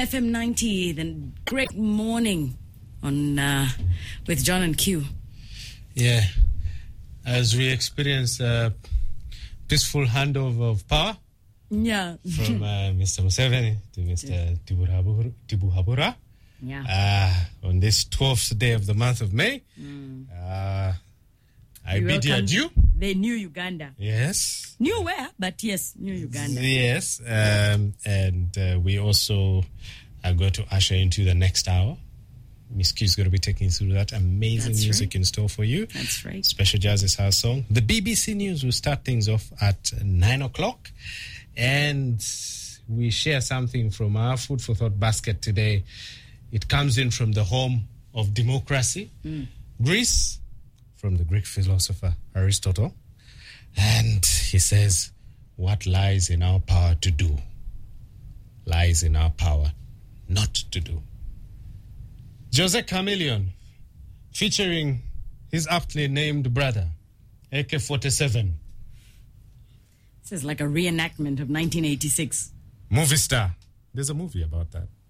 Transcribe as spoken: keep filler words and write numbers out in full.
F M ninety, then great morning on uh, with John and Q. Yeah, as we experience a peaceful handover of power yeah. from uh, Mister Museveni to Mister Tibuhaburra. Yeah. Uh, on this twelfth day of the month of May, mm. uh, I We bid you welcomed adieu. The new Uganda. Yes. New where? But yes, new Uganda. Yes. Um, and uh, we also are going to usher into the next hour. Miss Q is going to be taking you through that amazing That's music right. in store for you. That's right. Special Jazz is our song. The B B C News will start things off at nine o'clock. And we share something from our Food for Thought basket today. It comes in from the home of democracy, mm. Greece, from the Greek philosopher Aristotle. And he says, what lies in our power to do lies in our power not to do. Jose Chameleon, featuring his aptly named brother, A K forty-seven. This is like a reenactment of nineteen eighty-six. Movie star. There's a movie about that.